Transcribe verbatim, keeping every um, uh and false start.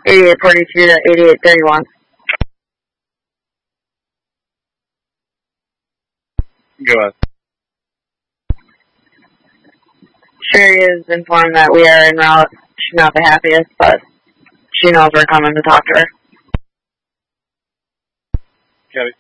eighty-eight forty-two to eighty-eight thirty-one. Go ahead. Sherry is informed that we are en route. She's not the happiest, but she knows we're coming to talk to her. Got it.